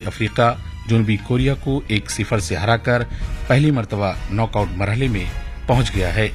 Africa जनूबी Korea को 1-0 से हराकर पहली मर्तबा नॉकआउट मरहले में पहुंच गया है।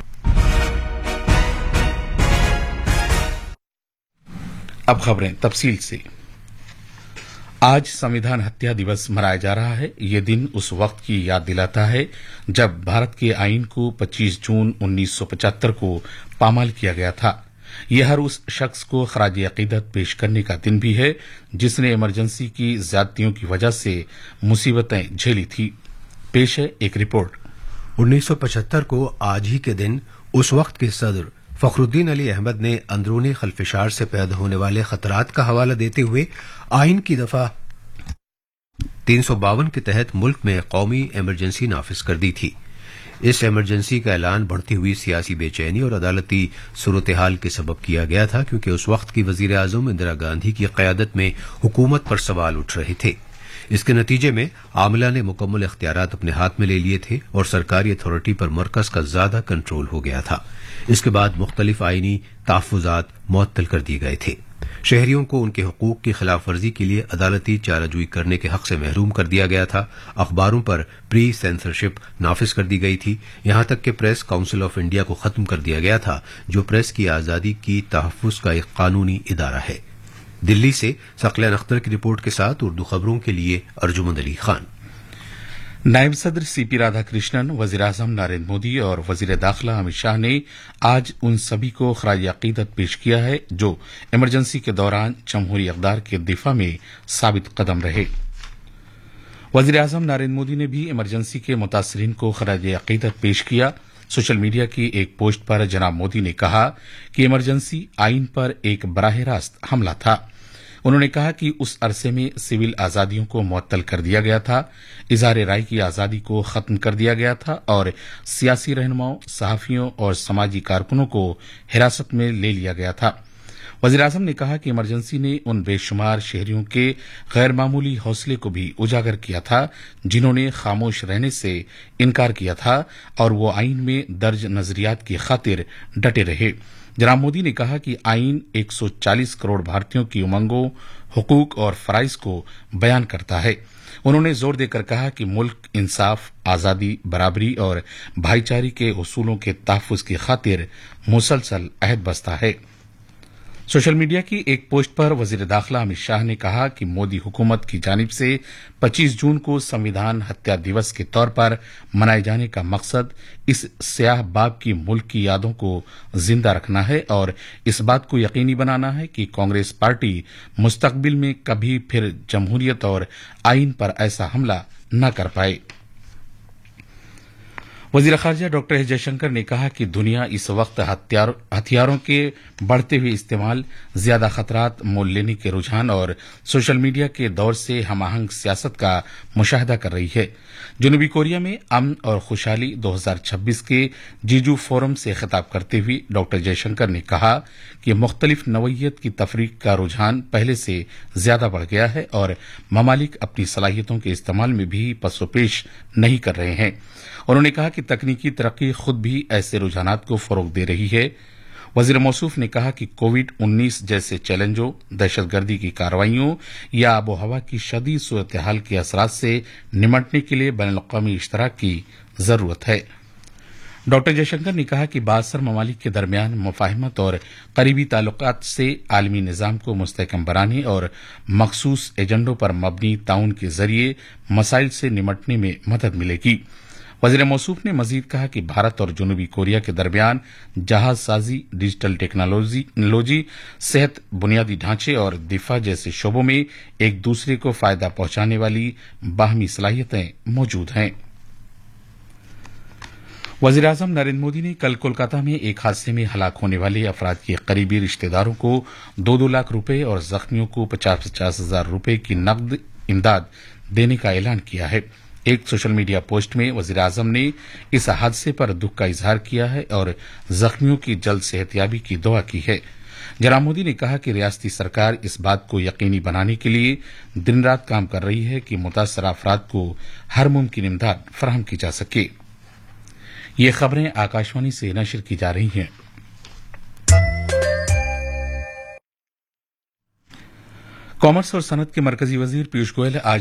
अब खबरें तफसील से। आज संविधान हत्या दिवस मनाया जा रहा है। ये दिन उस वक्त की याद दिलाता है जब भारत के आईन को 25 जून 1975 को पामाल किया गया था। यह हर उस शख्स को खराज अकीदत पेश करने का दिन भी है जिसने इमरजेंसी की ज्यादतियों की वजह से मुसीबतें झेली थी। पेश है एक रिपोर्ट। 1975 को आज ही के दिन उस वक्त के सदर फखरुद्दीन अली अहमद ने अंदरूनी खलफिशार से पैदा होने वाले खतरात का हवाला देते हुए आईन की दफा 352 के तहत मुल्क में कौमी इमरजेंसी नाफिज कर दी थी। इस इमरजेंसी का ऐलान बढ़ती हुई सियासी बेचैनी और अदालती सूरत हाल के सबब किया गया था, क्योंकि उस वक्त की वजीर आजम इंदिरा गांधी की क़यादत में हुकूमत पर सवाल उठ रहे थे। इसके नतीजे में आमला ने मुकम्मल इख्तियारात अपने हाथ में ले लिए थे और सरकारी अथॉरिटी पर मरकज का ज्यादा कंट्रोल हो गया था। इसके बाद मुख्तलिफ आईनी तहफ़्फ़ुज़ात मुअत्तल कर दिए गए थे। शहरियों को उनके हुकूक की खिलाफ वर्जी के लिए अदालती चाराजोई करने के हक से महरूम कर दिया गया था। अखबारों पर प्री सेंसरशिप नाफिज कर दी गई थी। यहां तक कि प्रेस काउंसिल ऑफ इंडिया को खत्म कर दिया गया था, जो प्रेस की आजादी की तहफ़्फ़ुज़ का एक कानूनी इदारा है। दिल्ली से सकलैन अख्तर की रिपोर्ट के साथ उर्दू खबरों के लिए अर्जुमंद अली खान। नायब सदर सीपी राधाकृष्णन, वजीर आजम नरेंद्र मोदी और वजीर दाखिला अमित शाह ने आज उन सभी को खराज अकीदत पेश किया है जो इमरजेंसी के दौरान जमहूरी इक़दार के दिफा में साबित कदम रहे। वजीर आजम नरेंद्र मोदी ने भी इमरजेंसी के मुतासरीन को खराज अकीदत पेश किया। सोशल मीडिया की एक पोस्ट पर जनाब मोदी ने कहा कि इमरजेंसी आईन पर एक बराह रास्त हमला था। उन्होंने कहा कि उस अरसे में सिविल आजादियों को मुअत्तल कर दिया गया था, इज़हार राय की आजादी को खत्म कर दिया गया था और सियासी रहनुमाओं, सहाफियों और समाजी कारकुनों को हिरासत में ले लिया गया था। वज़ीर आज़म ने कहा कि इमरजेंसी ने उन बेशुमार शहरियों के गैर मामूली हौसले को भी उजागर किया था जिन्होंने खामोश रहने से इनकार किया था और वो आईन में दर्ज नजरियात की खातिर डटे रहे। जनाब मोदी ने कहा कि आईन 140 करोड़ भारतीयों की उमंगों, हुकूक और फराइज को बयान करता है। उन्होंने जोर देकर कहा कि मुल्क इंसाफ, आजादी, बराबरी और भाईचारे के उसूलों के तहफ़्फ़ुज़ की खातिर मुसलसल अहद बस्ता है। सोशल मीडिया की एक पोस्ट पर वजीर दाखिला अमित शाह ने कहा कि मोदी हुकूमत की जानिब से 25 जून को संविधान हत्या दिवस के तौर पर मनाए जाने का मकसद इस स्याह बाब की मुल्क की यादों को जिंदा रखना है और इस बात को यकीनी बनाना है कि कांग्रेस पार्टी मुस्तकबिल में कभी फिर जमहूरियत और आईन पर ऐसा हमला न कर पाए। वजीर खारजा डॉक्टर एस जयशंकर ने कहा कि दुनिया इस वक्त हथियारों के बढ़ते हुए इस्तेमाल, ज्यादा खतरात, मोल लेने के रुझान और सोशल मीडिया के दौर से हमाहंग सियासत का मुशाहिदा कर रही है। जनूबी कोरिया में अमन और खुशहाली 2026 के जीजू फोरम से खिताब करते हुए डॉक्टर जयशंकर ने कहा कि मुख्तलिफ नवैयत की तफरीक का रुझान पहले से ज्यादा बढ़ गया है और ममालिक अपनी सलाहियतों के इस्तेमाल में भी पसोपेश नहीं कर रहे हैं। उन्होंने कहा कि तकनीकी तरक्की खुद भी ऐसे रुझानात को फरोग दे रही है। वजीर मौसूफ ने कहा कि कोविड-19 जैसे चैलेंजों, दहशतगर्दी की कार्रवाइयों या आबो हवा की शदीद सूरत हाल के असरात से निमटने के लिए बैनुल-अक़वामी इश्तराक की जरूरत है। डॉक्टर जयशंकर ने कहा कि बासर ममालिक के दरमियान मुफाहमत और करीबी ताल्लुकात से आलमी निज़ाम को मुस्तहकम बनाने और मखसूस एजेंडों पर मबनी ताउन के जरिए मसाइल से निमटने में मदद मिलेगी। वजीर मौसूफ ने मजीद कहा कि भारत और जनूबी कोरिया के दरमियान जहाज साजी, डिजिटल टेक्नोलॉजी, सेहत, बुनियादी ढांचे और दिफा जैसे शोबों में एक दूसरे को फायदा पहुंचाने वाली बाहमी सलाहियतें मौजूद हैं। वजीर आजम नरेंद्र मोदी ने कल कोलकाता में एक हादसे में हलाक होने वाले अफराद के करीबी रिश्तेदारों को 2-2 लाख रुपए और जख्मियों को 50-50 हजार रुपए की नकद इमदाद देने का ऐलान किया है। एक सोशल मीडिया पोस्ट में वजीर आजम ने इस हादसे पर दुख का इजहार किया है और जख्मियों की जल्द सेहतयाबी की दुआ की है। जनाब मोदी ने कहा कि रियासती सरकार इस बात को यकीनी बनाने के लिए दिन रात काम कर रही है कि मुतासर अफराद को हर मुमकिन इमदाद फराहम की जा सके। ये खबरें आकाशवाणी से नशर की जा रही हैं। कॉमर्स और सनत के मरकजी वजीर पीयूष गोयल आज